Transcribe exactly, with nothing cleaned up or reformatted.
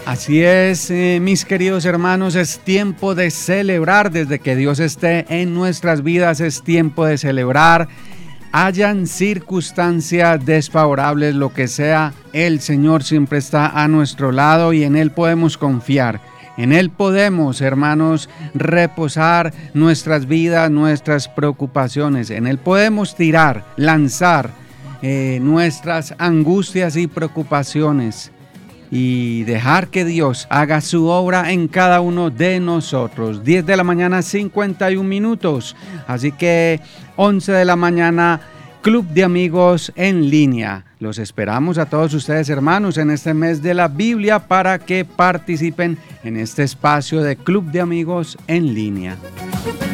Así es, eh, mis queridos hermanos, es tiempo de celebrar. Desde que Dios esté en nuestras vidas es tiempo de celebrar. Hayan circunstancias desfavorables, lo que sea, el Señor siempre está a nuestro lado y en Él podemos confiar. En Él podemos, hermanos, reposar nuestras vidas, nuestras preocupaciones. En Él podemos tirar, lanzar eh, nuestras angustias y preocupaciones y dejar que Dios haga su obra en cada uno de nosotros. diez de la mañana, cincuenta y un minutos. Así que once de la mañana, Club de Amigos en línea. Los esperamos a todos ustedes, hermanos, en este mes de la Biblia para que participen en este espacio de Club de Amigos en línea.